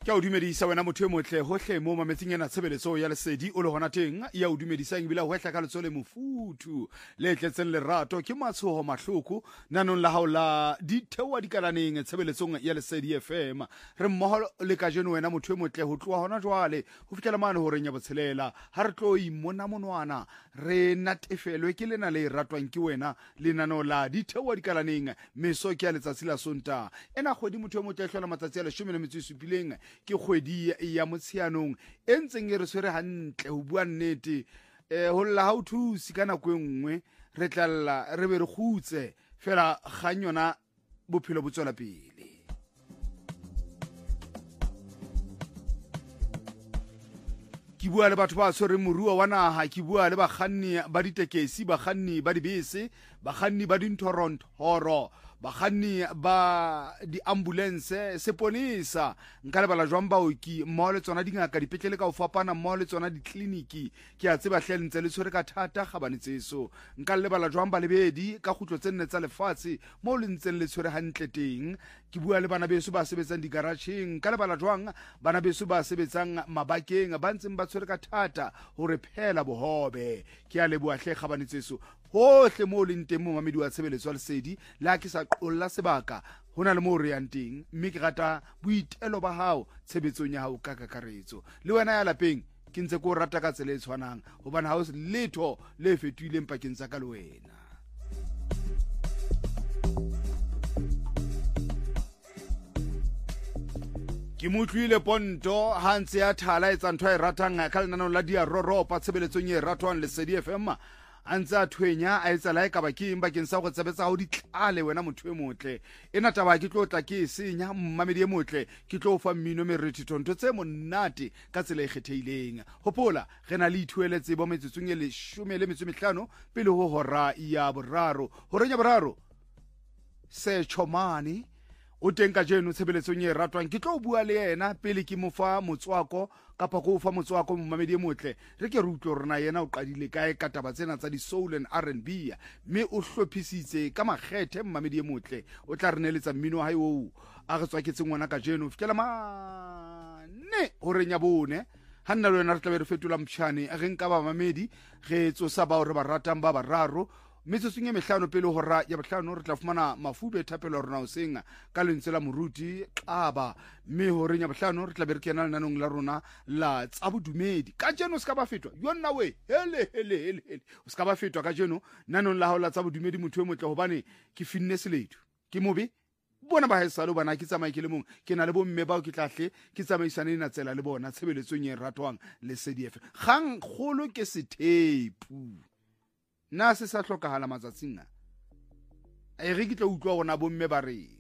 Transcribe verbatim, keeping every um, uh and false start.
Ke a o dumedisa wena motho e motle hohle mo mametseng ena tshebeletso ya lesedi o le hona teng ya o dumedisang bila ho hla ka letsole mofuthu le tletseng lerato ke matshoho mahloko nanong la haola di thewa dikalaneng tshebeletsong ya lesedi F M re mmoho le ka jeno wena motho e motle ho tloa hona jwale ho fihlela mane ho renya botshelela ha re tlo imona monwana re natefelwe ke lena le ratwang ke wena le nano la di thewa dikalaneng meso ke ya letsatsi la sonta ena kgwedi motho e motle a hlola matsatsi a leshome le metso e supileng ke kgwedi ya motshianong e ntseng e re swere hantle ho bua nnete eh ho lla ha o thusi ka nako e nngwe re tlalla re be re khutse fela ganyona bophelo bo tswela pele ke bua le batho ba tshwere moruo wa naha ke bua le bakganni ba ditekesi bakganni ba dibese bakganni ba dinthorontoro bakganni ba di-ambulance seponisa nka lebala jwang baoki mmoho le tsona dingaka dipetlele ka ho fapana mmoho le tsona ditleliniki ke a tseba hle ntse le tshwere ka thata gabane tseso nka lebala jwang ba lebedi ka khutlo tse nne tsa lefatshe mo le ntseng le tshwere hantle teng ke bua le bana beso ba sebetsang digarageng ka lebala jwang bana beso ba sebetsang mabakeng ba ntseng ba tshwere ka thata hore phela bohobe ke a leboa hle gabane tseso hohle mo le nteng mo mamedi wa tshebeletso le sedi la ke sa qolla sebaka hona le mo re yang teng mme ke rata boitelo ba hao tshebetsong ya hao ka kakaretso le wena ya lapeng ke ntse ko rata ka tsele tshwanang hobane ha o letho le fetile pakeng tsa ka le wena ke motlwile ponto ha ntse ya thala etsa ntho e ratang ka lenanong la dia roropa tshebeletsong e ratwang le sedi F M antsa thwenya a etsa la e ka bakeng bakeng sa go tsebetsa ho ditlale wena motho e motle ena taba ke tlo tla ke senya mmamedi e motle ke tlo fa mmino merethi tonto tse monate ka tsela e kgetheileng hopola re na le ithuele tsebo metsotsong e le shome le metso mehlano pele ho hora ya boraro horenya boraro se chomani o teng ka jeno tshebeletsong e ratwang ke tlo bua le yena pele ke mo fa motswako kapa go fa motswako mmamedi e motle re ke re utlo rena yena o qadile kae ka taba tsena tsa di soul and R and B mme o hlophisitse ka makgethe mmamedi e motle o tla re neletsa mmino wa hae o a re tswaketse ngwana ka jeno fitela mane hore nya bone ha nna le wena re tla be re fetola mpshane a re nka ba mamedi re tsosa ba hore ba ratang ba bararo metsotsong e mehlano pele hora ya bohlano re tla fumana mafube thapelo rona o senga ka lentswe la moruti qaba mme hore nya bohlano re tla be re kena lenanong la rona la tsa bodumedi ka jeno ska ba fetwa yona we hele hele hele hele o ska ba fetwa ka jeno nanong la haola tsa bodumedi motho e motle hobane ke finne seledu ke mobe bona ba haesalo bana ke tsamaye ke le mong ke na le bomme bao ke tlahle ke tsamaisane na tsela le bona tshebeletsong e ratwang le C D F gang kholo ke sethepu na se sa hlokahala matsatsing a e re ke tla utlwa gona bomme ba re